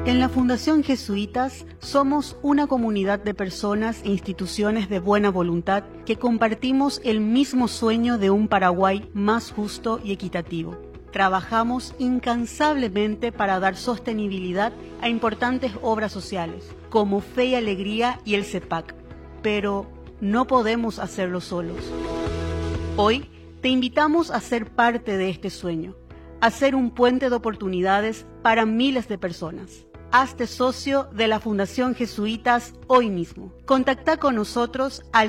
En la Fundación Jesuitas somos una comunidad de personas e instituciones de buena voluntad que compartimos el mismo sueño de un Paraguay más justo y equitativo. Trabajamos incansablemente para dar sostenibilidad a importantes obras sociales, como Fe y Alegría y el CEPAC, pero no podemos hacerlo solos. Hoy te invitamos a ser parte de este sueño, a ser un puente de oportunidades para miles de personas. Hazte socio de la Fundación Jesuitas hoy mismo. Contacta con nosotros al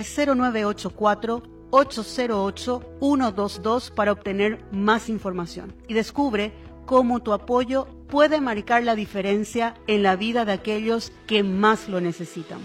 0984-808-122 para obtener más información y descubre cómo tu apoyo puede marcar la diferencia en la vida de aquellos que más lo necesitan.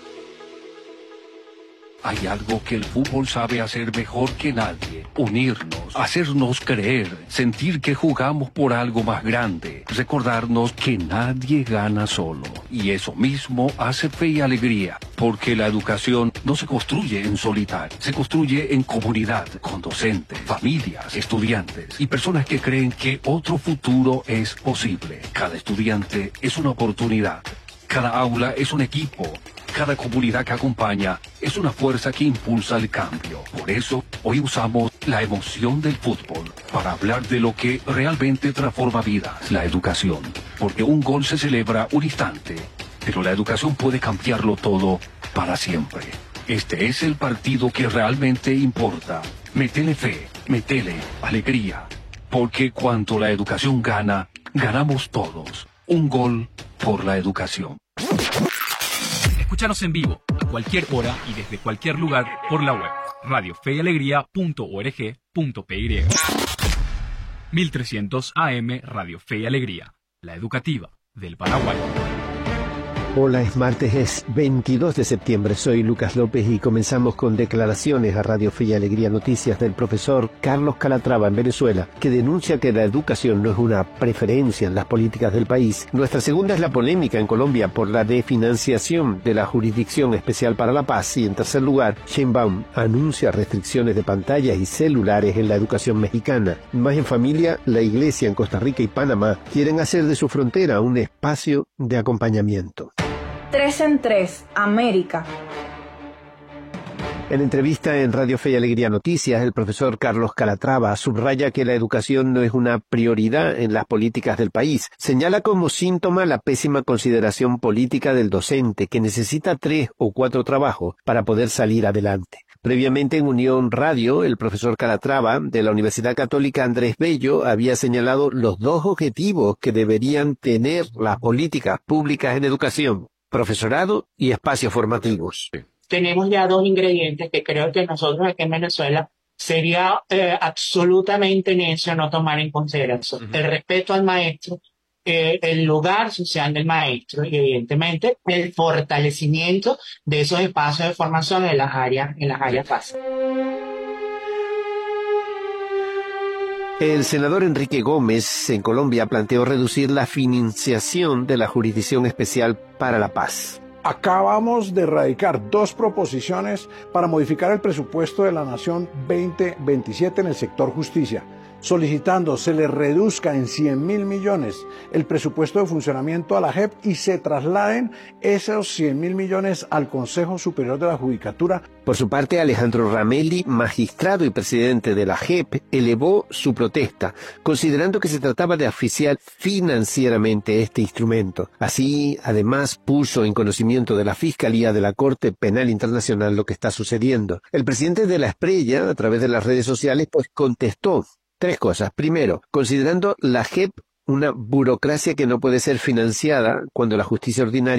Hay algo que el fútbol sabe hacer mejor que nadie: unirnos, hacernos creer, sentir que jugamos por algo más grande, recordarnos que nadie gana solo. Y eso mismo hace Fe y Alegría, porque la educación no se construye en solitario, se construye en comunidad, con docentes, familias, estudiantes y personas que creen que otro futuro es posible. Cada estudiante es una oportunidad, cada aula es un equipo. Cada comunidad que acompaña es una fuerza que impulsa el cambio. Por eso, hoy usamos la emoción del fútbol para hablar de lo que realmente transforma vidas: la educación. Porque un gol se celebra un instante, pero la educación puede cambiarlo todo para siempre. Este es el partido que realmente importa. Métele fe, métele alegría. Porque cuando la educación gana, ganamos todos. Un gol por la educación. Escúchanos en vivo, a cualquier hora y desde cualquier lugar por la web radiofeyalegría.org.py. 1300 AM Radio Fe y Alegría, la educativa del Paraguay. Hola, es martes, es 22 de septiembre, soy Lucas López y comenzamos con declaraciones a Radio Fe y Alegría Noticias del profesor Carlos Calatrava en Venezuela, que denuncia que la educación no es una preferencia en las políticas del país. Nuestra segunda es la polémica en Colombia por la definanciación de la Jurisdicción Especial para la Paz, y en tercer lugar, Sheinbaum anuncia restricciones de pantallas y celulares en la educación mexicana. Más en familia, la Iglesia en Costa Rica y Panamá quieren hacer de su frontera un espacio de acompañamiento. 3 en 3, América. En entrevista en Radio Fe y Alegría Noticias, el profesor Carlos Calatrava subraya que la educación no es una prioridad en las políticas del país. Señala como síntoma la pésima consideración política del docente, que necesita 3 o 4 trabajos para poder salir adelante. Previamente en Unión Radio, el profesor Calatrava de la Universidad Católica Andrés Bello había señalado los 2 objetivos que deberían tener las políticas públicas en educación: profesorado y espacios formativos. Tenemos ya 2 ingredientes que creo que nosotros aquí en Venezuela sería absolutamente necio no tomar en consideración. El respeto al maestro, el lugar social del maestro y evidentemente el fortalecimiento de esos espacios de formación en las áreas básicas. El senador Enrique Gómez, en Colombia, planteó reducir la financiación de la Jurisdicción Especial para la Paz. Acabamos de erradicar 2 proposiciones para modificar el presupuesto de la Nación 2027 en el sector justicia, solicitando se le reduzca en 100.000 millones el presupuesto de funcionamiento a la JEP y se trasladen esos 100.000 millones al Consejo Superior de la Judicatura. Por su parte, Alejandro Ramelli, magistrado y presidente de la JEP, elevó su protesta, considerando que se trataba de asfixiar financieramente este instrumento. Así, además, puso en conocimiento de la Fiscalía de la Corte Penal Internacional lo que está sucediendo. El presidente de la Esprella, a través de las redes sociales, contestó 3 cosas. Primero, considerando la JEP una burocracia que no puede ser financiada cuando la justicia ordinaria